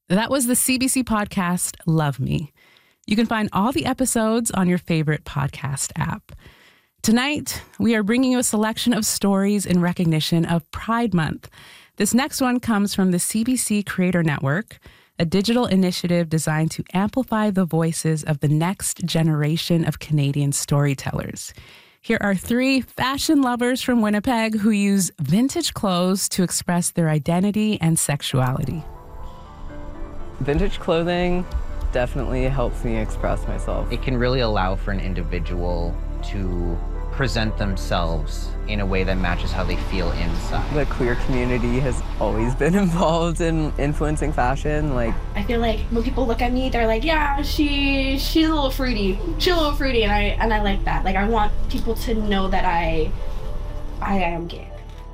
That was the CBC podcast, Love Me. You can find all the episodes on your favorite podcast app. Tonight, we are bringing you a selection of stories in recognition of Pride Month. This next one comes from the CBC Creator Network, a digital initiative designed to amplify the voices of the next generation of Canadian storytellers. Here are 3 fashion lovers from Winnipeg who use vintage clothes to express their identity and sexuality. Vintage clothing definitely helps me express myself. It can really allow for an individual to present themselves in a way that matches how they feel inside. The queer community has always been involved in influencing fashion. I feel like when people look at me, they're like, yeah, she's a little fruity. She's a little fruity, and I like that. Like, I want people to know that I am gay.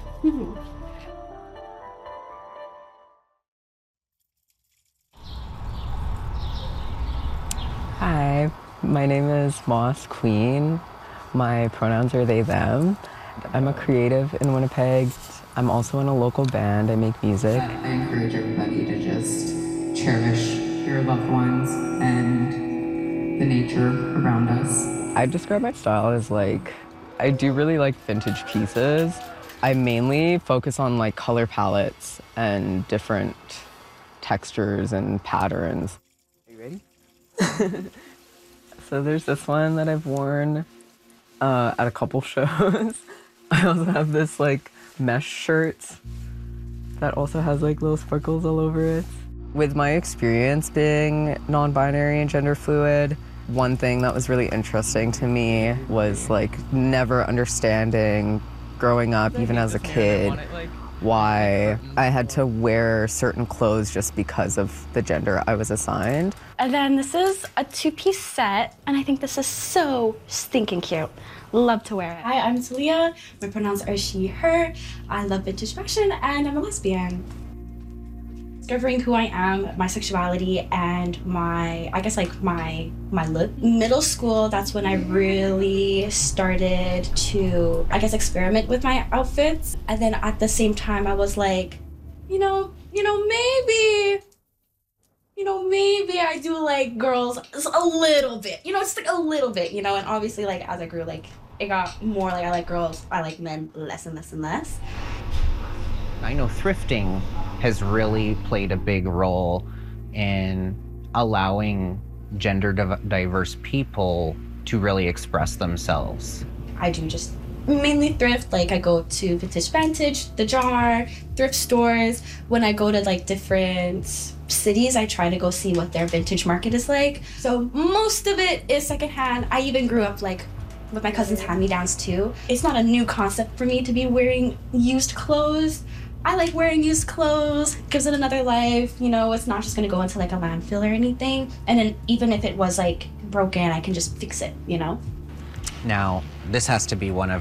Hi, my name is Moss Queen. My pronouns are they, them. I'm a creative in Winnipeg. I'm also in a local band. I make music. I encourage everybody to just cherish your loved ones and the nature around us. I describe my style as I do really like vintage pieces. I mainly focus on color palettes and different textures and patterns. Are you ready? So there's this one that I've worn at a couple shows. I also have this mesh shirt that also has little sparkles all over it. With my experience being non-binary and gender fluid, one thing that was really interesting to me was never understanding growing up, even as a kid, why I had to wear certain clothes just because of the gender I was assigned. And then this is a 2-piece set, and I think this is so stinking cute. Love to wear it. Hi, I'm Talia. My pronouns are she, her. I love vintage fashion, and I'm a lesbian. Discovering who I am, my sexuality, and my look. Middle school, that's when I really started to, experiment with my outfits. And then at the same time, I was like, maybe I do like girls a little bit. It's a little bit, and obviously as I grew, it got more I like girls, I like men less and less and less. I know thrifting has really played a big role in allowing gender diverse people to really express themselves. I do just mainly thrift. I go to Vintage, The Jar, thrift stores. When I go to different cities, I try to go see what their vintage market is like. So most of it is secondhand. I even grew up with my cousin's hand-me-downs too. It's not a new concept for me to be wearing used clothes. I like wearing used clothes, gives it another life. It's not just gonna go into a landfill or anything. And then even if it was broken, I can just fix it, Now, this has to be one of